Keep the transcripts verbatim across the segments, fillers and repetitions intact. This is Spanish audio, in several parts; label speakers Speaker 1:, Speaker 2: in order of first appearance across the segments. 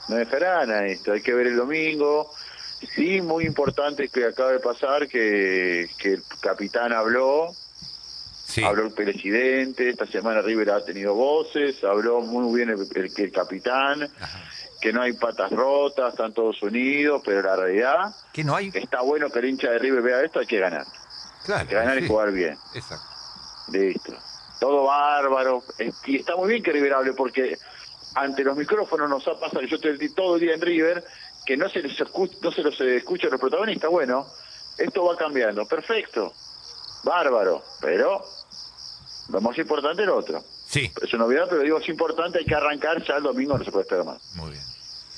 Speaker 1: no dejarán a esto, hay que ver el domingo. Sí, muy importante que acaba de pasar que, que el capitán habló, sí. Habló el presidente, esta semana River ha tenido voces, habló muy bien el, el, el capitán, ajá, que no hay patas rotas, están todos unidos, pero la realidad,
Speaker 2: que no hay.
Speaker 1: Está bueno que el hincha de River vea esto, hay que ganar.
Speaker 2: Claro,
Speaker 1: hay que ganar, sí, y jugar bien.
Speaker 2: Exacto.
Speaker 1: Listo. Todo bárbaro. Y está muy bien que River hable, porque ante los micrófonos nos ha pasado, yo estoy todo el día en River, que no se les escucha, no se los escucha a los protagonistas. Bueno, esto va cambiando. Perfecto. Bárbaro. Pero lo más importante es lo otro.
Speaker 2: Sí.
Speaker 1: Es una novedad, pero digo, es importante, hay que arrancar ya el domingo, no se puede esperar más.
Speaker 2: Muy bien.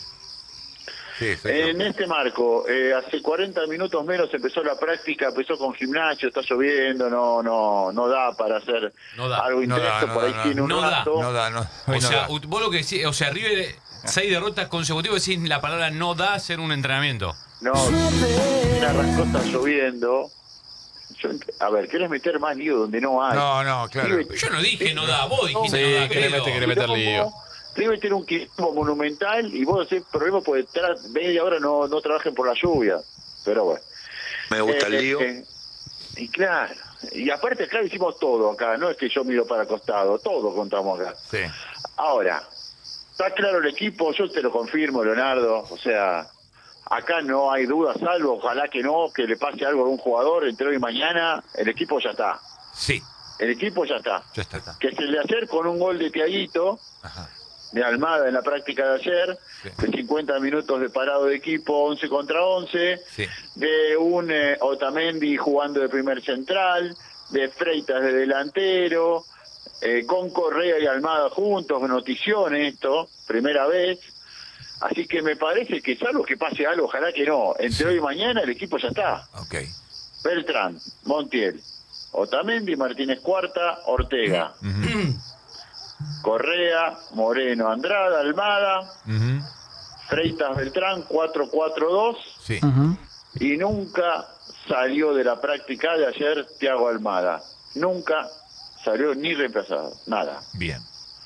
Speaker 2: Sí,
Speaker 1: en este marco, eh, hace cuarenta minutos menos empezó la práctica, empezó con gimnasio, está lloviendo, no no no da para hacer no da, algo intenso, no da, no por ahí da, tiene no, un
Speaker 3: no
Speaker 1: rato.
Speaker 3: Da, no da, no, o no sea, da. Vos lo que decís, o sea, River, seis derrotas consecutivas, decís la palabra no da hacer un entrenamiento.
Speaker 1: No, arrancó, está lloviendo. Yo, a ver, ¿querés meter más lío donde no hay?
Speaker 2: No, no, claro.
Speaker 3: River, yo no dije no da, vos dijiste
Speaker 2: sí,
Speaker 3: no da.
Speaker 2: Quiere meter, quiere meter lío.
Speaker 1: River tiene un quilombo monumental y vos decís problema porque tras media hora no, no trabajen por la lluvia. Pero bueno.
Speaker 4: Me gusta eh, el lío.
Speaker 1: Eh, y claro. Y aparte acá hicimos todo acá, no es que yo miro para costado, todo contamos acá.
Speaker 2: Sí.
Speaker 1: Ahora, está claro el equipo, yo te lo confirmo, Leonardo, o sea, acá no hay duda, salvo, ojalá que no, que le pase algo a algún jugador entre hoy y mañana, el equipo ya está.
Speaker 2: Sí.
Speaker 1: El equipo ya está.
Speaker 2: Ya está, está.
Speaker 1: Que se le ayer con un gol de Tiaguito, ajá, de Almada en la práctica de ayer, sí, de cincuenta minutos de parado de equipo, once contra once, sí, de un eh, Otamendi jugando de primer central, de Freitas de delantero, eh, con Correa y Almada juntos, notición esto, primera vez. Así que me parece que salvo que pase algo, ojalá que no, entre sí, hoy y mañana el equipo ya está.
Speaker 2: Okay.
Speaker 1: Beltrán, Montiel, Otamendi, Martínez Cuarta, Ortega. Uh-huh. Correa, Moreno, Andrada, Almada, uh-huh, Freitas, Beltrán, cuatro cuatro dos, sí, uh-huh, y nunca salió de la práctica de ayer Thiago Almada. Nunca salió ni reemplazado, nada.
Speaker 2: Bien.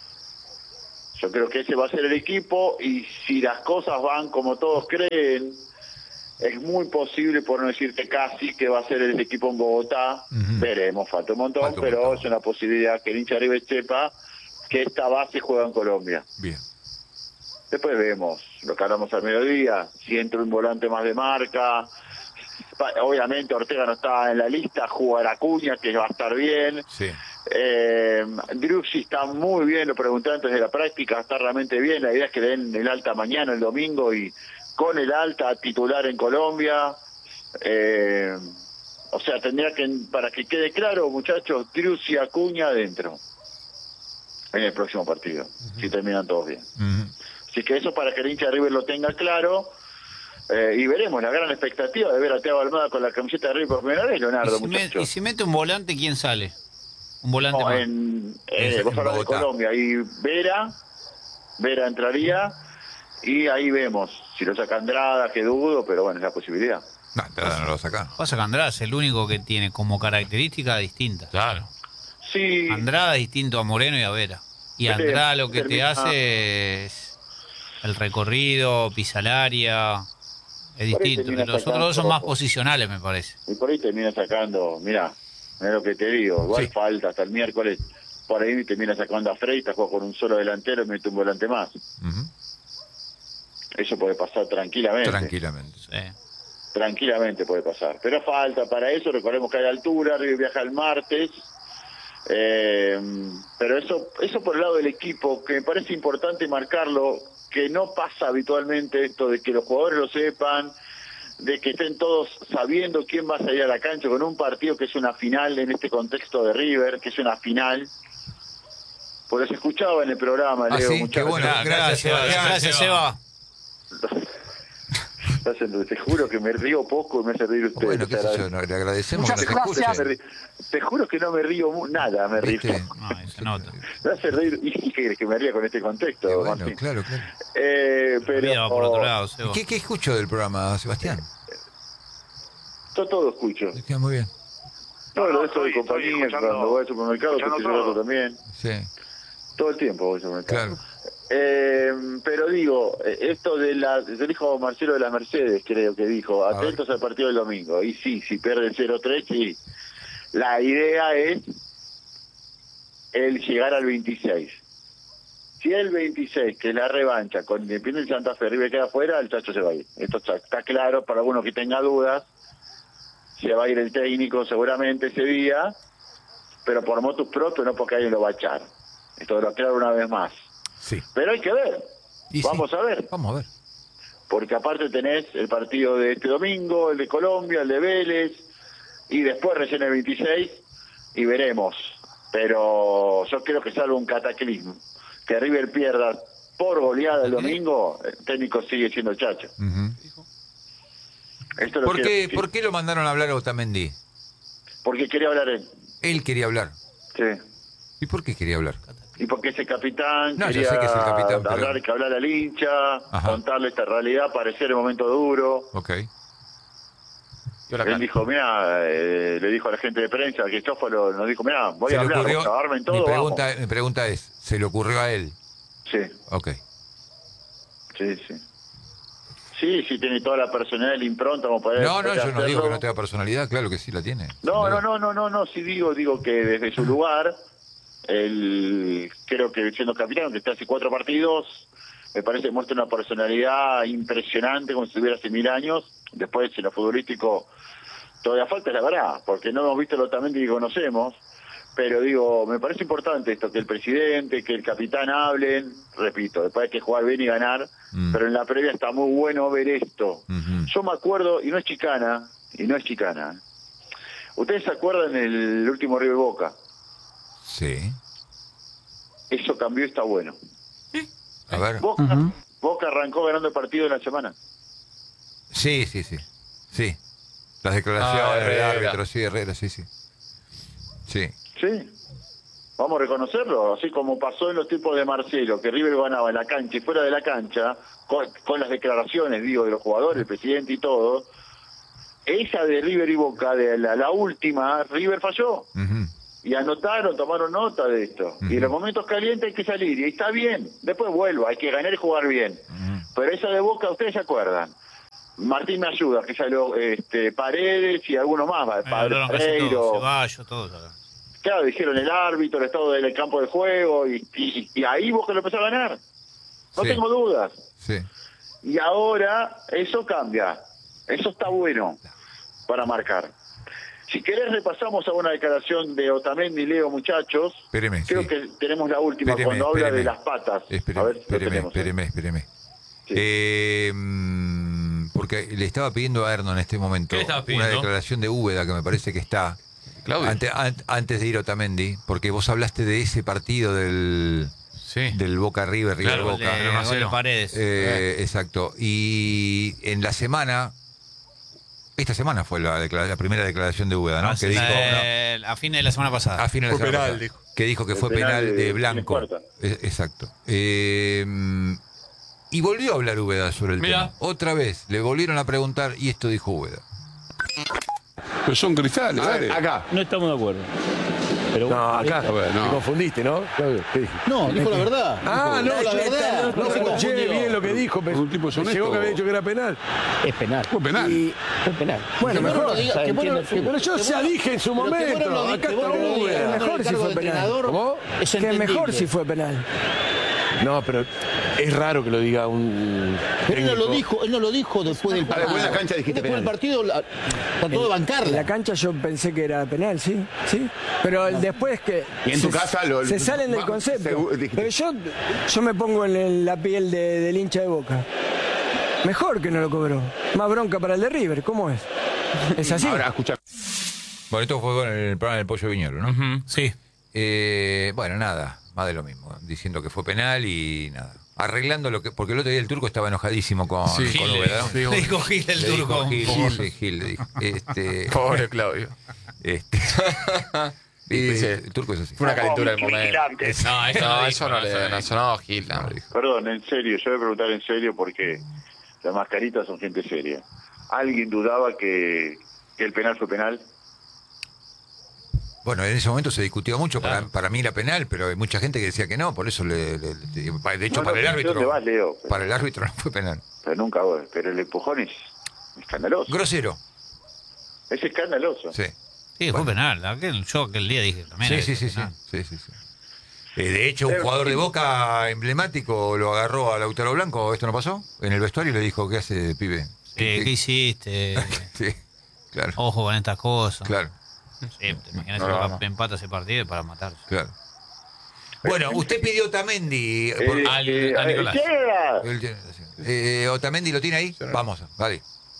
Speaker 1: Yo creo que ese va a ser el equipo y si las cosas van como todos creen, es muy posible, por no decirte casi, que va a ser el equipo en Bogotá. Uh-huh. Veremos, falta un montón, falta un pero montón. Es una posibilidad que el hincha de River sepa que esta base juega en Colombia.
Speaker 2: Bien.
Speaker 1: Después vemos lo que hablamos al mediodía, si entra un volante más de marca. Obviamente Ortega no está en la lista, jugará Acuña, que va a estar bien.
Speaker 2: Sí.
Speaker 1: Eh, Driussi está muy bien, lo pregunté antes de la práctica, está realmente bien. La idea es que le den el alta mañana, el domingo, y con el alta titular en Colombia. Eh, o sea, tendría que, para que quede claro, muchachos, Driussi, Acuña adentro en el próximo partido, uh-huh, si terminan todos bien. Uh-huh. Así que eso para que el hincha de River lo tenga claro. Eh, y veremos la gran expectativa de ver a Thiago Almada con la camiseta de River por primera vez, Leonardo,
Speaker 5: ¿Y si,
Speaker 1: muchachos.
Speaker 5: me, ¿Y si mete un volante, quién sale? Un volante
Speaker 1: no,
Speaker 5: más.
Speaker 1: En, eh, vos hablas de Colombia, y Vera, Vera entraría, y ahí vemos. Si lo saca Andrada, que dudo, pero bueno, es la posibilidad.
Speaker 2: No, Andrada no lo saca.
Speaker 5: Pasa que Andrada es el único que tiene como característica distinta.
Speaker 3: Claro.
Speaker 1: Sí.
Speaker 5: Andrada es distinto a Moreno y a Vera. Y Andrada lo que te hace es el recorrido, pisa el área, es distinto. Los otros dos son más posicionales, me parece.
Speaker 1: Y por ahí termina sacando, mirá, mirá lo que te digo, igual sí, falta hasta el miércoles, por ahí termina sacando a Freitas, juega con un solo delantero y mete un volante más. Uh-huh. Eso puede pasar tranquilamente.
Speaker 2: Tranquilamente, sí.
Speaker 1: Tranquilamente puede pasar. Pero falta para eso, recordemos que hay altura, River viaja el martes. Eh, pero eso eso por el lado del equipo, que me parece importante marcarlo, que no pasa habitualmente esto de que los jugadores lo sepan, de que estén todos sabiendo quién va a salir a la cancha con un partido que es una final en este contexto de River, que es una final. Pues los escuchaba en el programa,
Speaker 2: ah,
Speaker 1: Leo,
Speaker 2: sí,
Speaker 1: muchas
Speaker 2: bueno, gracias, Seba.
Speaker 5: Gracias, gracias, Seba.
Speaker 1: Te juro que me río poco y me hace reír usted.
Speaker 2: Bueno, qué sé yo, no, le agradecemos.
Speaker 1: Muchas
Speaker 2: que nos
Speaker 1: gracias. Te juro que no me río nada, me río.
Speaker 5: No, se nota.
Speaker 1: Me hace reír, y sí que, que me ría con este contexto.
Speaker 2: Eh, bueno,
Speaker 1: Martín.
Speaker 2: claro, claro.
Speaker 1: Eh, pero...
Speaker 5: por otro lado,
Speaker 2: ¿Y qué, qué escucho del programa, Sebastián?
Speaker 1: Yo todo escucho.
Speaker 2: Está muy bien.
Speaker 1: No, lo de eso de compañía, cuando voy al supermercado, te estoy hablando también.
Speaker 2: Sí.
Speaker 1: Todo el tiempo voy al supermercado.
Speaker 2: Claro.
Speaker 1: Eh, pero digo, eh, esto de la, lo dijo Marcelo de las Mercedes, creo que dijo,
Speaker 2: A
Speaker 1: atentos al partido del domingo. Y sí, si pierde el cero tres, sí. La idea es el llegar al veintiséis. Si el veintiséis, que es la revancha con Independiente Santa Fe, River queda afuera, el Chacho se va a ir. Esto está, está claro para alguno que tenga dudas. Se va a ir el técnico seguramente ese día, pero por motus propio, no porque alguien lo va a echar. Esto lo aclaro una vez más.
Speaker 2: Sí.
Speaker 1: Pero hay que ver.
Speaker 2: Y
Speaker 1: Vamos
Speaker 2: sí.
Speaker 1: a ver.
Speaker 2: Vamos a ver.
Speaker 1: Porque aparte tenés el partido de este domingo, el de Colombia, el de Vélez, y después recién el veintiséis, y veremos. Pero yo creo que salvo un cataclismo, que River pierda por goleada el domingo, el técnico sigue siendo el Chacho.
Speaker 2: Ujú.
Speaker 1: Esto lo
Speaker 2: ¿Por
Speaker 1: quiero
Speaker 2: qué,
Speaker 1: decir.
Speaker 2: ¿Por qué lo mandaron a hablar a Otamendi?
Speaker 1: Porque quería hablar él.
Speaker 2: Él quería hablar.
Speaker 1: Sí.
Speaker 2: ¿Y por qué quería hablar?
Speaker 1: Y porque ese capitán
Speaker 2: No, yo
Speaker 1: quería
Speaker 2: sé que es el capitán, pero-
Speaker 1: hablar, que hablar al hincha,
Speaker 2: Ajá.
Speaker 1: contarle esta realidad, parecer el momento duro.
Speaker 2: Ok.
Speaker 1: Él dijo, mira, eh, le dijo a la gente de prensa, que Cristóforo nos dijo, mira, voy
Speaker 2: Se
Speaker 1: a
Speaker 2: le
Speaker 1: hablar,
Speaker 2: ocurrió-
Speaker 1: bueno, armen todo,
Speaker 2: mi, pregunta,
Speaker 1: vamos.
Speaker 2: mi pregunta es, ¿se le ocurrió a él?
Speaker 1: Sí,
Speaker 2: Ok.
Speaker 1: sí, sí. Sí, sí, tiene toda la personalidad, la impronta, como para
Speaker 2: No, no,
Speaker 1: poder
Speaker 2: yo no digo
Speaker 1: hacerlo.
Speaker 2: que no tenga personalidad, claro que sí la tiene.
Speaker 1: No,
Speaker 2: sin
Speaker 1: no,
Speaker 2: duda.
Speaker 1: no, no, no, no, sí digo, digo que desde su lugar, él, creo que siendo capitán, que está hace cuatro partidos, me parece que muestra una personalidad impresionante, como si tuviera hace mil años. Después, en lo futbolístico, todavía falta, la verdad, porque no hemos visto lo también que conocemos, pero digo, me parece importante esto, que el presidente, que el capitán hablen, repito, después hay que jugar bien y ganar,
Speaker 2: Mm.
Speaker 1: pero en la previa está muy bueno ver esto.
Speaker 2: Ujú.
Speaker 1: Yo me acuerdo, y no es chicana, y no es chicana, ¿ustedes se acuerdan del último River Boca?
Speaker 2: Sí.
Speaker 1: Eso cambió y está bueno.
Speaker 2: A ver.
Speaker 1: Boca,
Speaker 4: Ujú.
Speaker 1: Boca arrancó ganando el partido de la semana.
Speaker 2: Sí, sí, sí. Sí. Las declaraciones
Speaker 6: Ah,
Speaker 2: del
Speaker 6: Herrera.
Speaker 2: árbitro, sí, Herrera, sí, sí. Sí.
Speaker 1: Sí. Vamos a reconocerlo, así como pasó en los tiempos de Marcelo, que River ganaba en la cancha y fuera de la cancha, con, con las declaraciones, digo, de los jugadores, el presidente y todo. Esa de River y Boca, de la, la última, River falló.
Speaker 2: Ujú.
Speaker 1: Y anotaron, tomaron nota de esto. Y en los momentos calientes hay que salir, y está bien. Después vuelvo, hay que ganar y jugar bien. Pero esa de Boca, ustedes se acuerdan. Martín me ayuda, que salió este, Paredes y alguno más,
Speaker 5: Me hablaron casi
Speaker 1: Pareiro.
Speaker 5: todos, Ceballos, todos acá.
Speaker 1: Claro, dijeron el árbitro, el estado del campo de juego, y, y, y ahí Boca lo empezó a ganar. No
Speaker 2: Sí.
Speaker 1: tengo dudas.
Speaker 2: Sí.
Speaker 1: Y ahora eso cambia. Eso está bueno para marcar. Si querés repasamos a una declaración de Otamendi, Leo, muchachos.
Speaker 2: Espéreme,
Speaker 1: Creo
Speaker 2: sí.
Speaker 1: que tenemos la última,
Speaker 2: Espéreme,
Speaker 1: cuando habla
Speaker 2: espéreme.
Speaker 1: de las patas. a
Speaker 2: Espéreme,
Speaker 1: ver si lo
Speaker 2: espéreme,
Speaker 1: tenemos, ¿eh?
Speaker 2: espéreme, espéreme.
Speaker 1: Sí.
Speaker 2: Eh, mm, porque le estaba pidiendo a Erno en este momento
Speaker 3: ¿Qué le estabas
Speaker 2: una
Speaker 3: pidiendo?
Speaker 2: declaración de Úbeda que me parece que está
Speaker 6: Claudio.
Speaker 2: ante- an- antes de ir a Otamendi, porque vos hablaste de ese partido del,
Speaker 3: Sí.
Speaker 2: del Boca River, River
Speaker 3: Claro,
Speaker 2: Boca.
Speaker 3: de-
Speaker 5: Eh,
Speaker 3: Marcelo.
Speaker 5: gol de Paredes.
Speaker 2: Eh, exacto. Y en la semana, esta semana fue la, declara- la primera declaración de Úbeda, ¿no?
Speaker 5: Ah,
Speaker 2: que
Speaker 5: sí,
Speaker 2: dijo,
Speaker 5: eh, a fines de la semana pasada.
Speaker 2: a fines de la
Speaker 6: Fue
Speaker 2: semana
Speaker 6: penal,
Speaker 2: pasada,
Speaker 6: dijo.
Speaker 2: que dijo que
Speaker 1: El
Speaker 2: fue
Speaker 1: penal
Speaker 2: penal
Speaker 1: de-
Speaker 2: de
Speaker 1: de
Speaker 2: Blanco.
Speaker 1: Esparta.
Speaker 2: Eh, exacto. Eh, y volvió a hablar Úbeda sobre el
Speaker 3: Mirá.
Speaker 2: tema. Otra vez, le volvieron a preguntar y esto dijo Úbeda.
Speaker 7: Pero son cristales, dale.
Speaker 4: Acá.
Speaker 8: No estamos de acuerdo. Pero
Speaker 4: No, acá.
Speaker 7: A ver, no.
Speaker 4: Te confundiste, ¿no? Claudio, ¿qué dije?
Speaker 8: no, dijo la verdad.
Speaker 4: Ah,
Speaker 8: Dijo,
Speaker 4: no,
Speaker 8: la verdad.
Speaker 4: No
Speaker 8: se
Speaker 4: escuché
Speaker 8: confundió.
Speaker 4: bien lo que dijo.
Speaker 7: Es un tipo
Speaker 4: me
Speaker 7: honesto.
Speaker 4: llegó que había dicho que era penal.
Speaker 8: Es penal.
Speaker 7: Fue penal.
Speaker 4: Y,
Speaker 8: Es penal.
Speaker 4: bueno,
Speaker 8: Que Moro
Speaker 4: mejor.
Speaker 8: lo diga-
Speaker 4: o sea,
Speaker 8: que Moro-
Speaker 4: entiendo-
Speaker 8: que-
Speaker 4: pero yo
Speaker 8: que
Speaker 4: ya
Speaker 8: Moro-
Speaker 4: dije en su
Speaker 8: pero que
Speaker 4: momento.
Speaker 8: Moro lo di-
Speaker 4: Acá
Speaker 8: que
Speaker 4: está
Speaker 8: Moro lo diga,
Speaker 4: Úbeda.
Speaker 8: no,
Speaker 4: Es mejor
Speaker 8: el
Speaker 4: si
Speaker 8: cargo
Speaker 4: fue
Speaker 8: de
Speaker 4: penal.
Speaker 8: entrenador
Speaker 4: ¿Cómo?
Speaker 8: es
Speaker 4: Que mejor
Speaker 8: entendible.
Speaker 4: si fue penal. No, pero es raro que lo diga un
Speaker 8: Pero él no lo
Speaker 4: técnico.
Speaker 8: dijo, él no lo dijo después del
Speaker 6: Ah,
Speaker 8: partido.
Speaker 6: después en la cancha dijiste
Speaker 8: Después del
Speaker 6: penal.
Speaker 8: partido la- trató de bancarla.
Speaker 4: En la cancha yo pensé que era penal, sí, sí. Pero el después que
Speaker 6: Y en tu
Speaker 4: se,
Speaker 6: casa lo-
Speaker 4: se salen del
Speaker 6: va,
Speaker 4: concepto.
Speaker 6: segu- dijiste.
Speaker 4: Pero yo, yo me pongo en el- la piel de- del hincha de Boca. Mejor que no lo cobró. Más bronca para el de River, ¿cómo es? Es así.
Speaker 6: Ahora, escucha.
Speaker 2: Bueno, esto fue con el programa del Pollo Viñolo, ¿no?
Speaker 5: Ujú, sí.
Speaker 2: Eh, bueno, nada, más de lo mismo. Diciendo que fue penal y nada. Arreglando lo que. Porque el otro día el turco estaba enojadísimo con,
Speaker 6: Sí,
Speaker 2: con
Speaker 3: Gil,
Speaker 2: Úbeda, ¿no?
Speaker 3: sí.
Speaker 5: Le dijo Gil el
Speaker 2: Le dijo
Speaker 5: turco.
Speaker 2: Gil,
Speaker 5: Por-
Speaker 2: sí, Gil, le dijo. Este,
Speaker 6: Pobre Claudio.
Speaker 2: este,
Speaker 6: Y dice,
Speaker 2: el turco es así.
Speaker 6: fue una calentura del momento.
Speaker 3: No, eso no,
Speaker 6: No,
Speaker 3: dijo,
Speaker 6: eso no le no, eso no, Gil. No.
Speaker 1: Perdón, en serio, yo voy a preguntar en serio porque las mascaritas son gente seria. ¿Alguien dudaba que, que el penal fue penal?
Speaker 2: Bueno, en ese momento se discutió mucho,
Speaker 5: Claro.
Speaker 2: para, para mí la penal, pero hay mucha gente que decía que no, por eso le, le- le- de hecho
Speaker 1: No, no,
Speaker 2: para el
Speaker 1: pero
Speaker 2: árbitro,
Speaker 1: ¿dónde vas, Leo? Pero-
Speaker 2: para el árbitro no fue penal.
Speaker 1: Pero nunca, pero el empujón es escandaloso.
Speaker 2: Grosero,
Speaker 1: Es escandaloso.
Speaker 2: sí.
Speaker 5: Sí, fue penal. Aquel, yo aquel día dije también.
Speaker 2: Sí,
Speaker 5: era
Speaker 2: sí, sí, sí,
Speaker 5: penal.
Speaker 2: sí, sí, sí. Eh, de hecho, un
Speaker 1: Pero-
Speaker 2: jugador de Boca emblemático lo agarró a Lautaro Blanco, ¿esto no pasó? En el vestuario y le dijo, ¿qué hace, pibe?
Speaker 5: ¿Qué, qué hiciste?
Speaker 2: Sí, claro,
Speaker 5: Ojo con estas cosas.
Speaker 2: claro,
Speaker 5: Sí, te imaginas
Speaker 6: No,
Speaker 5: si
Speaker 6: no,
Speaker 5: no,
Speaker 6: no.
Speaker 5: empata ese partido para matarse.
Speaker 2: claro. Bueno, usted pidió Otamendi.
Speaker 1: Eh,
Speaker 2: por-
Speaker 3: Al-
Speaker 1: eh,
Speaker 3: a Nicolás.
Speaker 1: llega.
Speaker 2: el- eh, Otamendi lo tiene ahí. Vamos, dale.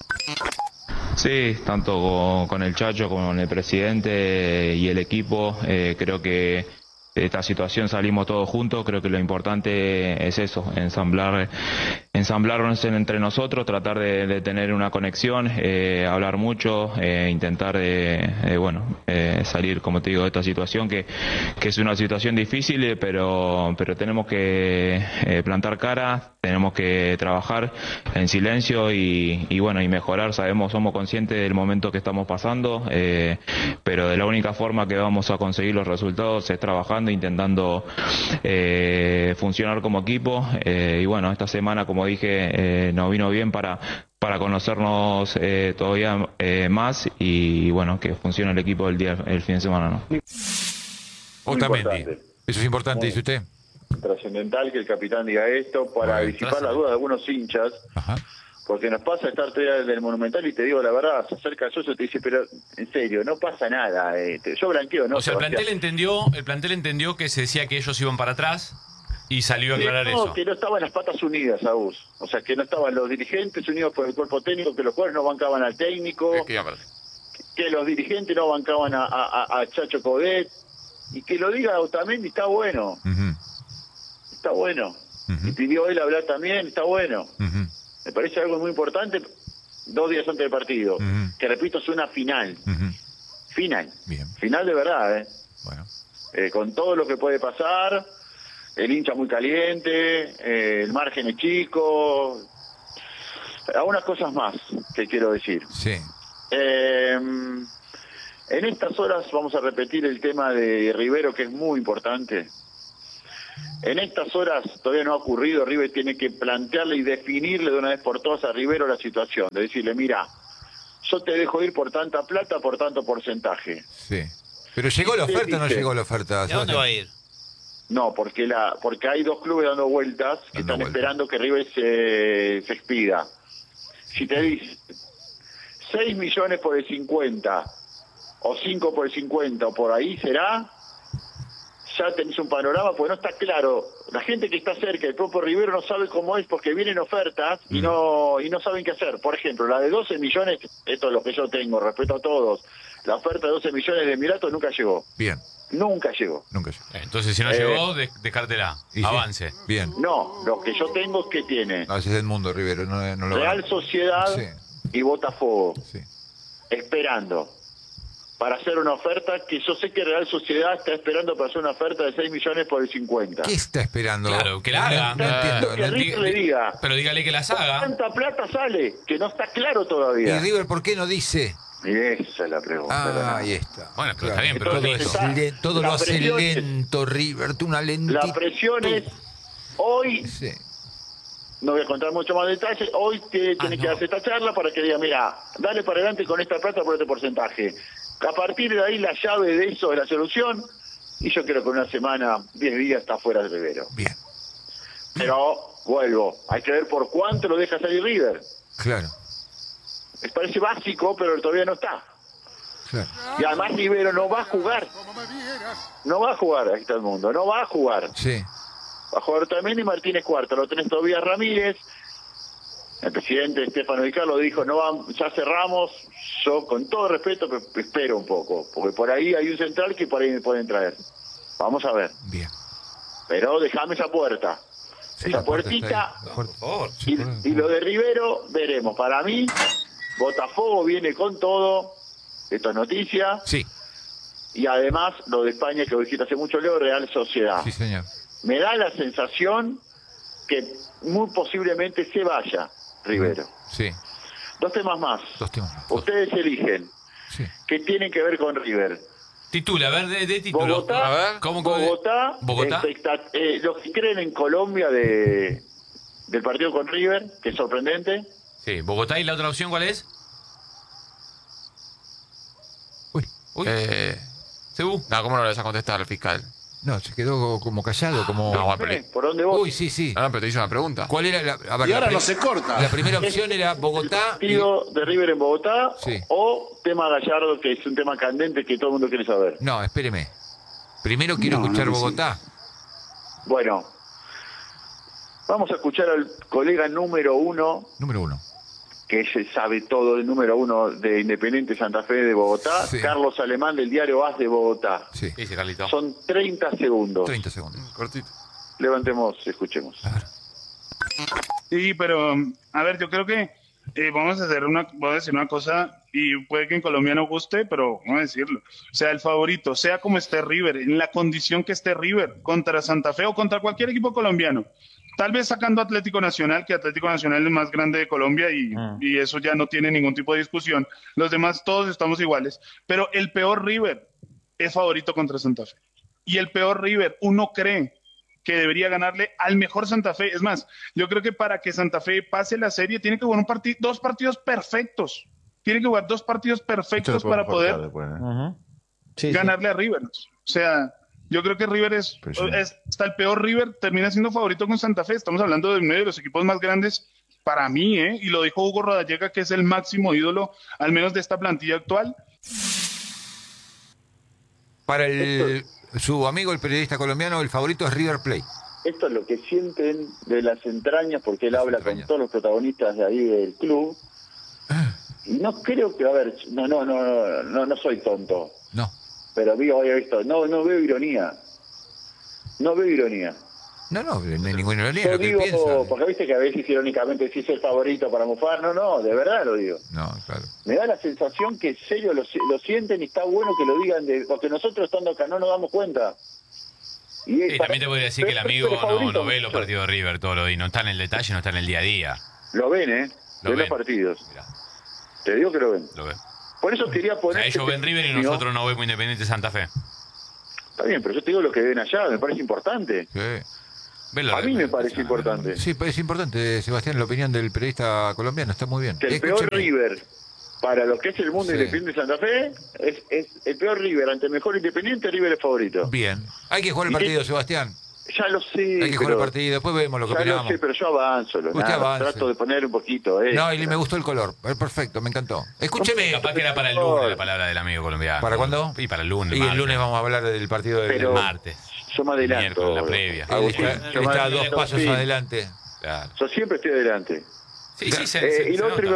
Speaker 9: Sí, tanto con, con el Chacho, con el presidente y el equipo, eh, creo que de esta situación salimos todos juntos, creo que lo importante es eso, ensamblar, ensamblarnos entre nosotros, tratar de, de tener una conexión, eh, hablar mucho, eh, intentar de, de, bueno, eh, salir, como te digo, de esta situación que, que es una situación difícil, eh, pero, pero tenemos que eh, plantar cara, tenemos que trabajar en silencio y, y bueno, y mejorar. Sabemos, somos conscientes del momento que estamos pasando, eh, pero de la única forma que vamos a conseguir los resultados es trabajando, intentando eh, funcionar como equipo, eh, y bueno, esta semana, como dije, eh, nos vino bien para para conocernos eh, todavía eh, más y bueno, que funcione el equipo el día el fin de semana, ¿no?
Speaker 1: Muy
Speaker 2: Otamendi.
Speaker 1: importante.
Speaker 2: Eso es importante, dice usted.
Speaker 1: Trascendental que el capitán diga esto para
Speaker 2: Bueno,
Speaker 1: disipar las dudas de algunos hinchas,
Speaker 2: Ajá.
Speaker 1: porque nos pasa estar todavía desde el Monumental y te digo la verdad, se acerca el socio y te dice, pero en serio, no pasa nada. eh, te- yo blanqueo, ¿no?
Speaker 3: O sea, el
Speaker 1: Sebastián?
Speaker 3: plantel entendió, el plantel entendió que se decía que ellos iban para atrás y salió a aclarar
Speaker 1: no,
Speaker 3: eso.
Speaker 1: que no estaban las patas unidas, Agus. O sea, que no estaban los dirigentes unidos por el cuerpo técnico, que los jugadores no bancaban al técnico,
Speaker 6: Es que iba para-
Speaker 1: que los dirigentes no bancaban a, a- a Chacho Codet, y que lo diga Otamendi está bueno,
Speaker 2: Ujú,
Speaker 1: está bueno.
Speaker 2: Ujú.
Speaker 1: Y pidió él hablar también, está bueno.
Speaker 2: ujú,
Speaker 1: Me parece algo muy importante dos días antes del partido,
Speaker 2: Ujú.
Speaker 1: que repito, es una final,
Speaker 2: ujú.
Speaker 1: final,
Speaker 2: Bien,
Speaker 1: final de verdad, ¿eh?
Speaker 2: bueno.
Speaker 1: Eh, con todo lo que puede pasar, el hincha muy caliente, eh, el margen es chico, algunas cosas más que quiero decir.
Speaker 2: Sí.
Speaker 1: Eh, en estas horas vamos a repetir el tema de Rivero, que es muy importante. En estas horas todavía no ha ocurrido, River tiene que plantearle y definirle de una vez por todas a Rivero la situación, de decirle, mira, yo te dejo ir por tanta plata, por tanto porcentaje.
Speaker 2: Sí. Pero llegó la
Speaker 1: ¿Qué
Speaker 2: oferta o no
Speaker 1: dice?
Speaker 2: llegó la oferta.
Speaker 5: ¿Y a dónde va a
Speaker 2: Sebastián?
Speaker 5: ir?
Speaker 1: No, porque la porque hay dos clubes dando vueltas que
Speaker 2: Dando
Speaker 1: están
Speaker 2: vueltas.
Speaker 1: esperando que River se, se expida. Si te dice seis millones por el cincuenta, o cinco por el cincuenta, o por ahí será, ya tenés un panorama, pues no está claro. La gente que está cerca, el propio Rivero no sabe cómo es, porque vienen ofertas y
Speaker 2: Mm.
Speaker 1: no y no saben qué hacer. Por ejemplo, la de doce millones, esto es lo que yo tengo, respeto a todos, la oferta de doce millones de Emiratos nunca llegó.
Speaker 2: Bien,
Speaker 1: Nunca llegó.
Speaker 2: nunca llegó.
Speaker 3: Entonces, si no
Speaker 1: Eh,
Speaker 3: llegó, des- descártela.
Speaker 2: Y sí,
Speaker 3: Avance.
Speaker 2: Bien.
Speaker 1: No, lo que yo tengo es que tiene
Speaker 2: A veces es del mundo, Rivero. No, no lo
Speaker 1: Real Sociedad
Speaker 2: Sí,
Speaker 1: y Botafogo
Speaker 2: sí.
Speaker 1: esperando para hacer una oferta que yo sé que Real Sociedad está esperando para hacer una oferta de seis millones por el cincuenta.
Speaker 2: ¿Qué está esperando?
Speaker 3: Claro, que la
Speaker 2: No,
Speaker 3: haga.
Speaker 2: No, entiendo.
Speaker 1: Que
Speaker 2: no
Speaker 1: River
Speaker 2: entiendo.
Speaker 1: le diga,
Speaker 3: Pero dígale que las haga.
Speaker 1: ¿cuánta plata sale? Que no está claro
Speaker 2: ¿Y
Speaker 1: todavía.
Speaker 2: River por qué no dice?
Speaker 1: Y esa es la pregunta.
Speaker 2: Ah,
Speaker 1: ¿no?
Speaker 2: ahí está.
Speaker 3: Bueno, pero está bien, pero
Speaker 2: todo,
Speaker 1: Entonces
Speaker 2: es
Speaker 1: está-
Speaker 2: le- todo
Speaker 1: la
Speaker 2: lo hace
Speaker 1: presión es-
Speaker 2: lento, River. Tú una lentitud.
Speaker 1: La presión es, hoy,
Speaker 2: Sí.
Speaker 1: no voy a contar mucho más detalles, hoy te,
Speaker 3: Ah,
Speaker 1: tiene
Speaker 3: no.
Speaker 1: que hacer esta charla para que diga, mira, dale para adelante con esta plata por este porcentaje. A partir de ahí la llave de eso es la solución, y yo creo que en una semana, diez días está fuera de Rivero.
Speaker 2: Bien,
Speaker 1: Pero, vuelvo, hay que ver por cuánto lo deja salir River.
Speaker 2: claro,
Speaker 1: Me parece básico, pero todavía no está.
Speaker 2: claro.
Speaker 1: Y además Rivero no va a jugar. No va a jugar, ahí está el mundo, no va a jugar.
Speaker 2: Sí,
Speaker 1: Va a jugar también y Martínez Cuarto, lo tenés todavía Ramírez. El presidente Estefano Di Carlo dijo, no vamos, ya cerramos. Yo, con todo respeto, pe- espero un poco, porque por ahí hay un central que por ahí me pueden traer. Vamos a ver.
Speaker 2: bien.
Speaker 1: Pero déjame esa puerta.
Speaker 2: Sí,
Speaker 1: esa
Speaker 2: la puerta está
Speaker 1: puertita.
Speaker 2: ahí, la puerta.
Speaker 3: Por favor.
Speaker 2: Sí,
Speaker 1: Y,
Speaker 2: por-
Speaker 1: y lo de Rivero, veremos. Para mí, Botafogo viene con todo. Esto es noticia.
Speaker 2: Sí,
Speaker 1: Y además, lo de España, que vos dijiste hace mucho, Leo, Real Sociedad.
Speaker 2: sí, señor.
Speaker 1: Me da la sensación que muy posiblemente se vaya Rivero.
Speaker 2: Sí,
Speaker 1: Dos temas más.
Speaker 2: dos temas más. Dos.
Speaker 1: Ustedes eligen
Speaker 2: Sí,
Speaker 1: que tienen que ver con River.
Speaker 3: Titula, a ver, de, de título.
Speaker 1: Bogotá,
Speaker 3: A ver, ¿cómo, cómo-
Speaker 1: Bogotá,
Speaker 3: Bogotá.
Speaker 1: expecta- eh, los que creen en Colombia de del partido con River, que es sorprendente.
Speaker 3: Sí, Bogotá, ¿y la otra opción cuál es?
Speaker 2: Uy,
Speaker 3: Uy,
Speaker 6: Eh,
Speaker 3: Cebú.
Speaker 6: no, ¿cómo no le vas a contestar al fiscal?
Speaker 2: no, se quedó como callado, como...
Speaker 6: No, bueno,
Speaker 1: Eh, ¿Por dónde vos?
Speaker 2: Uy, sí, sí.
Speaker 6: Ah, no, pero te hice una pregunta.
Speaker 2: ¿Cuál era la...? A ver,
Speaker 7: Y
Speaker 2: la
Speaker 7: ahora
Speaker 2: pri-
Speaker 7: no se corta.
Speaker 2: La primera opción era Bogotá y...
Speaker 1: Partido de River en Bogotá
Speaker 2: Sí.
Speaker 1: o tema Gallardo, que es un tema candente que todo el mundo quiere saber.
Speaker 2: No, espéreme. Primero quiero
Speaker 7: No,
Speaker 2: escuchar
Speaker 7: no, sí.
Speaker 2: Bogotá.
Speaker 1: Bueno, vamos a escuchar al colega número uno,
Speaker 2: Número uno.
Speaker 1: que se sabe todo, el número uno de Independiente Santa Fe de Bogotá,
Speaker 2: Sí.
Speaker 1: Carlos Alemán del diario A S de Bogotá.
Speaker 2: Sí,
Speaker 3: ¿Qué dice Carlito?
Speaker 1: Son treinta segundos.
Speaker 2: treinta segundos.
Speaker 6: Cortito.
Speaker 1: Levantemos, escuchemos.
Speaker 2: A ver.
Speaker 10: Sí, pero a ver, yo creo que eh, vamos a hacer una, voy a decir una cosa y puede que en Colombia no guste, pero vamos a decirlo. O sea, el favorito, sea como esté River, en la condición que esté River, contra Santa Fe o contra cualquier equipo colombiano. Tal vez sacando Atlético Nacional, que Atlético Nacional es el más grande de Colombia y, y eso ya no tiene ningún tipo de discusión. Los demás todos estamos iguales. Pero el peor River es favorito contra Santa Fe. Y el peor River, uno cree que debería ganarle al mejor Santa Fe. Es más, yo creo que para que Santa Fe pase la serie tiene que jugar un partido, dos partidos perfectos. Tiene que jugar dos partidos perfectos para poder
Speaker 8: Sí, sí.
Speaker 10: ganarle a River. O sea, yo creo que River es, es hasta el peor River termina siendo favorito con Santa Fe. Estamos hablando de uno de los equipos más grandes para mí, ¿eh? Y lo dijo Hugo Rodallega, que es el máximo ídolo, al menos de esta plantilla actual.
Speaker 2: Para el, su amigo, el periodista colombiano, el favorito es River Plate.
Speaker 1: Esto es lo que sienten de las entrañas, porque él habla
Speaker 2: entrañas.
Speaker 1: con todos los protagonistas de ahí del club. Y no creo que, a ver, no, no, no, no, no, no soy tonto,
Speaker 2: No.
Speaker 1: pero vi, hoy he visto, no, no veo ironía. No veo ironía.
Speaker 2: No, no, no hay ninguna ironía.
Speaker 1: Yo
Speaker 2: Lo que
Speaker 1: digo,
Speaker 2: piensa.
Speaker 1: porque viste que a veces irónicamente decís el favorito para mufar, no, no, de verdad lo digo.
Speaker 2: No, claro.
Speaker 1: Me da la sensación que en serio lo, lo sienten y está bueno que lo digan, de, porque nosotros estando acá no nos damos cuenta. Y
Speaker 3: Sí, también te podría decir que el amigo no, no ve los partidos de River todos los días, no está en el detalle, no está en el día a día.
Speaker 1: Lo ven, ¿eh?
Speaker 3: Lo
Speaker 1: Ven
Speaker 3: ven.
Speaker 1: los partidos.
Speaker 3: Mirá,
Speaker 1: Te digo que lo ven.
Speaker 3: lo ve.
Speaker 1: Por eso quería
Speaker 3: O
Speaker 1: poner...
Speaker 3: sea, ellos ven River y nosotros no vemos Independiente Santa Fe.
Speaker 1: Está bien, pero yo te digo lo que ven allá, me parece importante.
Speaker 2: Sí.
Speaker 3: Ven lo
Speaker 1: A
Speaker 3: de-
Speaker 1: mí me parece importante.
Speaker 2: Sí, es importante, Sebastián, la opinión del periodista colombiano. Está muy bien.
Speaker 1: Que el peor
Speaker 2: Escúcheme.
Speaker 1: River para lo que es el mundo
Speaker 2: Sí.
Speaker 1: independiente de Santa Fe es, es el peor River. Ante el mejor Independiente, River es favorito.
Speaker 2: Bien. Hay que jugar el
Speaker 1: ¿Y qué-
Speaker 2: partido, Sebastián.
Speaker 1: Ya lo sé.
Speaker 2: Hay que jugar el partido. Después vemos lo que
Speaker 1: Ya lo
Speaker 2: opinamos.
Speaker 1: sé, pero yo avanzo. Lo,
Speaker 2: Usted
Speaker 1: nada,
Speaker 2: avance.
Speaker 1: trato de poner un poquito. Eh.
Speaker 2: No, y me gustó el color. Eh, Perfecto, me encantó. Escúcheme.
Speaker 3: Capaz que era para el lunes la palabra del amigo colombiano.
Speaker 2: ¿Para cuándo?
Speaker 3: Y para el lunes.
Speaker 2: Y el
Speaker 3: martes.
Speaker 2: lunes vamos a hablar del partido del
Speaker 1: Pero-
Speaker 3: El martes.
Speaker 1: Yo me adelanto.
Speaker 3: Miércoles, la previa.
Speaker 2: Él
Speaker 1: Agustín,
Speaker 2: está,
Speaker 1: yo
Speaker 2: él
Speaker 1: me
Speaker 2: está a
Speaker 1: adelanto,
Speaker 2: dos pasos
Speaker 1: sí.
Speaker 2: adelante.
Speaker 3: Claro.
Speaker 1: Yo siempre estoy adelante.
Speaker 3: Sí, sí, se,
Speaker 1: Eh,
Speaker 3: se-
Speaker 1: y
Speaker 3: se
Speaker 1: lo otro
Speaker 3: nota.